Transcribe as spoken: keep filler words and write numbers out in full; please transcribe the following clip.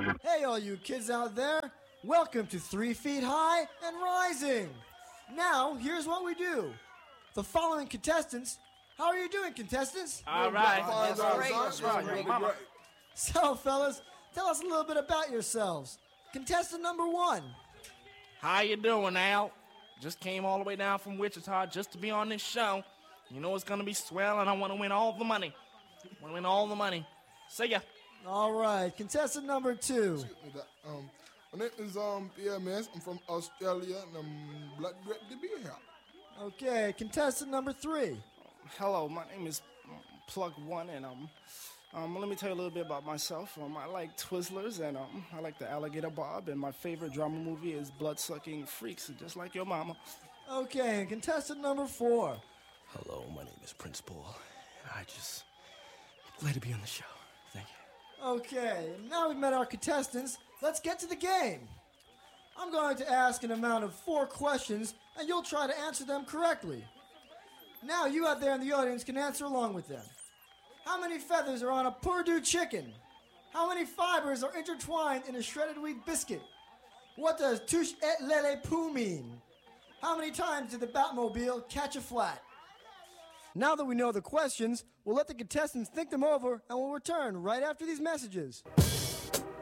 Hey, all you kids out there. Welcome to Three Feet High and Rising. Now, here's what we do. The following contestants. How are you doing, contestants? All right. That's great. That's right. Mama. So, fellas, tell us a little bit about yourselves. Contestant number one. How you doing, Al? Just came all the way down from Wichita just to be on this show. You know it's going to be swell, and I want to win all the money. I want to win all the money. See ya. All right. Contestant number two. Um, my name is um, P M S. I'm from Australia, and I'm glad to be here. Okay. Contestant number three. Hello, my name is Plug One, and um, um, let me tell you a little bit about myself. Um, I like Twizzlers, and um, I like the Alligator Bob, and my favorite drama movie is Blood-Sucking Freaks, just like your mama. Okay, and contestant number four. Hello, my name is Prince Paul, and I just glad to be on the show. Thank you. Okay, now we've met our contestants. Let's get to the game. I'm going to ask an amount of four questions, and you'll try to answer them correctly. Now you out there in the audience can answer along with them. How many feathers are on a Purdue chicken? How many fibers are intertwined in a shredded wheat biscuit? What does touche et lele poo mean? How many times did the Batmobile catch a flat? Now that we know the questions, we'll let the contestants think them over and we'll return right after these messages.